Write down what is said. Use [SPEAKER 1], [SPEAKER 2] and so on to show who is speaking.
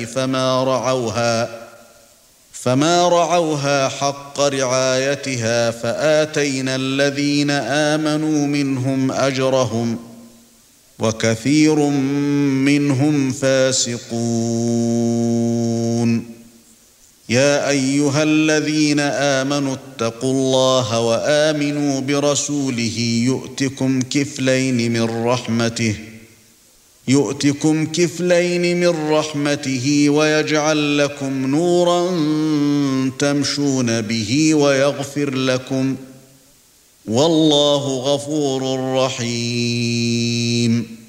[SPEAKER 1] فما رعوها حق رعايتها فآتينا الذين آمنوا منهم أجرهم وكثير منهم فاسقون. يا أيها الذين آمنوا اتقوا الله وآمنوا برسوله يؤتكم كفلين من رحمته ويجعل لكم نورا تمشون به ويغفر لكم والله غفور رحيم.